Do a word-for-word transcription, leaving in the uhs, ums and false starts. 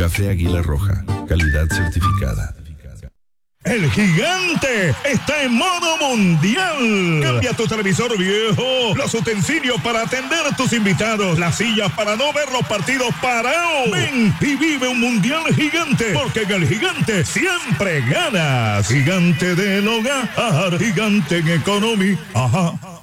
Café Águila Roja, calidad certificada. El Gigante está en modo mundial. Cambia tu televisor viejo, los utensilios para atender a tus invitados, las sillas para no ver los partidos parados. Ven y vive un mundial Gigante, porque en el Gigante siempre ganas. Gigante del hogar, Gigante en economía. Ajá.